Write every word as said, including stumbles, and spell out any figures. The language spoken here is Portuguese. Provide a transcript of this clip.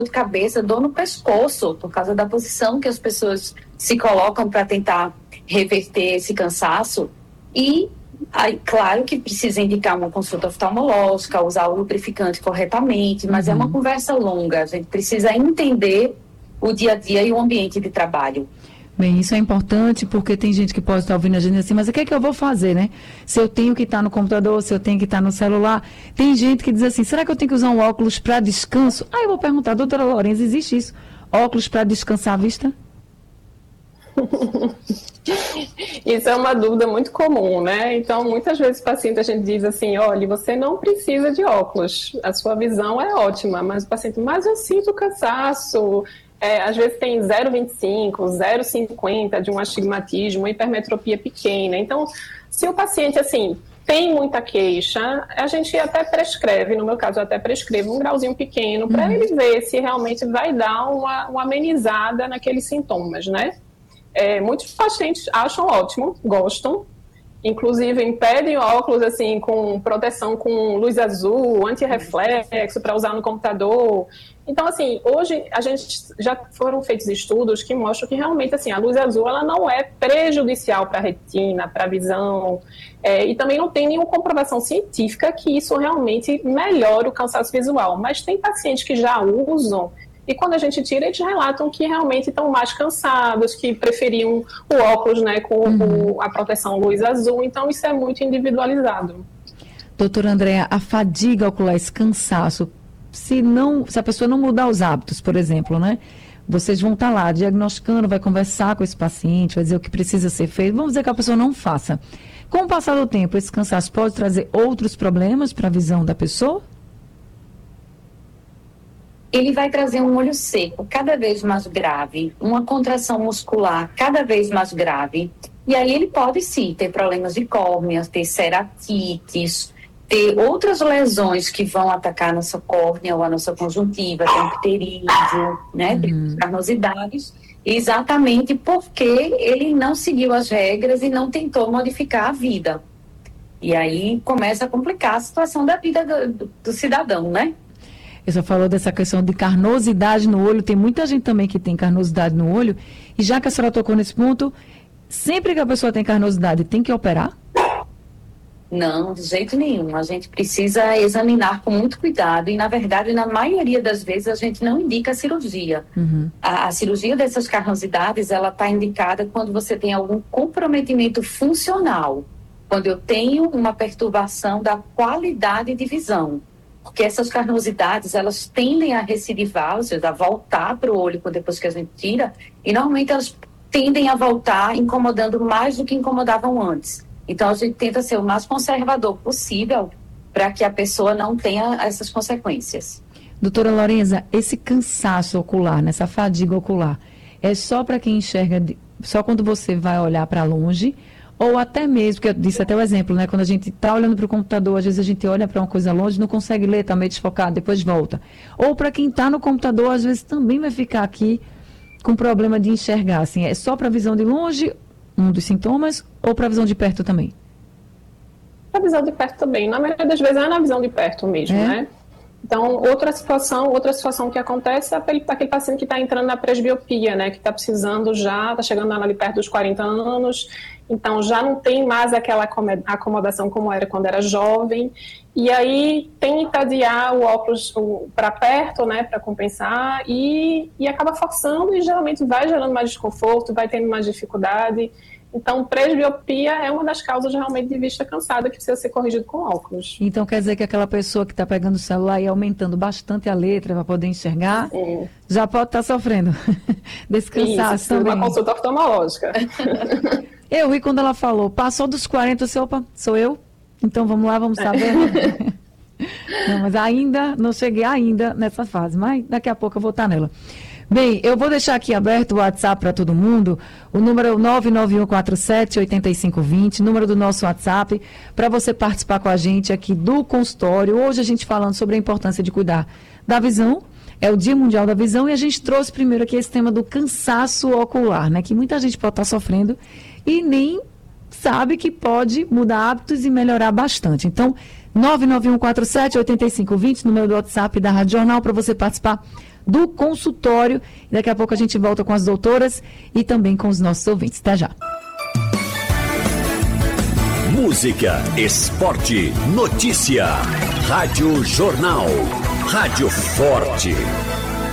de cabeça, dor no pescoço, por causa da posição que as pessoas se colocam para tentar reverter esse cansaço. E, aí, claro que precisa indicar uma consulta oftalmológica, usar o lubrificante corretamente, mas uhum. é uma conversa longa. A gente precisa entender o dia a dia e o ambiente de trabalho. Bem, isso é importante porque tem gente que pode estar ouvindo a gente assim, mas o que é que eu vou fazer, né? Se eu tenho que estar no computador, se eu tenho que estar no celular. Tem gente que diz assim, será que eu tenho que usar um óculos para descanso? Ah, eu vou perguntar, doutora Lorenza, existe isso? Óculos para descansar a vista? Isso é uma dúvida muito comum, né? Então, muitas vezes o paciente, a gente diz assim, olha, você não precisa de óculos, a sua visão é ótima, mas o paciente, mas eu sinto cansaço. É, às vezes tem zero vírgula vinte e cinco, zero vírgula cinquenta de um astigmatismo, uma hipermetropia pequena. Então, se o paciente, assim, tem muita queixa, a gente até prescreve, no meu caso, eu até prescrevo um grauzinho pequeno para uhum. ele ver se realmente vai dar uma, uma amenizada naqueles sintomas, né? É, muitos pacientes acham ótimo, gostam, inclusive impedem óculos assim, com proteção com luz azul, anti-reflexo para usar no computador. Então, assim, hoje a gente já foram feitos estudos que mostram que realmente assim, a luz azul ela não é prejudicial para a retina, para a visão, é, e também não tem nenhuma comprovação científica que isso realmente melhora o cansaço visual. Mas tem pacientes que já usam e quando a gente tira, eles relatam que realmente estão mais cansados, que preferiam o óculos, né, com uhum. o, a proteção luz azul. Então, isso é muito individualizado. Doutora Andréa, a fadiga ocular, esse cansaço, se, não, se a pessoa não mudar os hábitos, por exemplo, né? Vocês vão estar lá diagnosticando, vai conversar com esse paciente, vai dizer o que precisa ser feito. Vamos dizer que a pessoa não faça. Com o passar do tempo, esse cansaço pode trazer outros problemas para a visão da pessoa? Ele vai trazer um olho seco cada vez mais grave, uma contração muscular cada vez mais grave, e aí ele pode sim ter problemas de córnea, ter ceratites, ter outras lesões que vão atacar a nossa córnea ou a nossa conjuntiva, tem pterídeo, né, uhum. carnosidades, exatamente porque ele não seguiu as regras e não tentou modificar a vida. E aí começa a complicar a situação da vida do, do cidadão, né? Você falou dessa questão de carnosidade no olho, tem muita gente também que tem carnosidade no olho, e já que a senhora tocou nesse ponto, sempre que a pessoa tem carnosidade, tem que operar? Não, de jeito nenhum. A gente precisa examinar com muito cuidado e, na verdade, na maioria das vezes, a gente não indica a cirurgia. Uhum. A, a cirurgia dessas carnosidades, ela está indicada quando você tem algum comprometimento funcional, quando eu tenho uma perturbação da qualidade de visão. Porque essas carnosidades, elas tendem a recidivar, ou seja, a voltar para o olho depois que a gente tira, e normalmente elas tendem a voltar incomodando mais do que incomodavam antes. Então, a gente tenta ser o mais conservador possível para que a pessoa não tenha essas consequências. Doutora Lorenza, esse cansaço ocular, nessa fadiga ocular, é só para quem enxerga, de, só quando você vai olhar para longe, ou até mesmo, que eu disse até o exemplo, né? Quando a gente está olhando para o computador, às vezes a gente olha para uma coisa longe, não consegue ler, está meio desfocado, depois volta. Ou para quem está no computador, às vezes também vai ficar aqui com problema de enxergar. Assim, é só para a visão de longe, um dos sintomas, ou para a visão de perto também? Para a visão de perto também. Na maioria das vezes é na visão de perto mesmo, é? né? Então, outra situação, outra situação que acontece é aquele, aquele paciente que está entrando na presbiopia, né? Que está precisando já, está chegando ali perto dos quarenta anos, então já não tem mais aquela acomodação como era quando era jovem, e aí tenta adiar o óculos para perto, né? Para compensar, e, e acaba forçando e geralmente vai gerando mais desconforto, vai tendo mais dificuldade. Então, presbiopia é uma das causas realmente de vista cansada que precisa ser corrigido com óculos. Então, quer dizer que aquela pessoa que está pegando o celular e aumentando bastante a letra para poder enxergar, Sim. já pode estar tá sofrendo desse cansaço Isso, também. Uma consulta oftalmológica. Eu ri quando ela falou, passou dos quarenta, eu disse, opa, sou eu? Então, vamos lá, vamos saber. Não, mas ainda, não cheguei ainda nessa fase, mas daqui a pouco eu vou estar nela. Bem, eu vou deixar aqui aberto o WhatsApp para todo mundo. O número é o nove nove um quatro sete oito cinco dois zero, número do nosso WhatsApp, para você participar com a gente aqui do consultório. Hoje a gente falando sobre a importância de cuidar da visão. É o Dia Mundial da Visão e a gente trouxe primeiro aqui esse tema do cansaço ocular, né? Que muita gente pode estar sofrendo e nem sabe que pode mudar hábitos e melhorar bastante. Então, nove nove um quatro sete oito cinco dois zero, número do WhatsApp da Rádio Jornal, para você participar do consultório. Daqui a pouco a gente volta com as doutoras e também com os nossos ouvintes. Até já. Música, esporte, notícia. Rádio Jornal. Rádio Forte.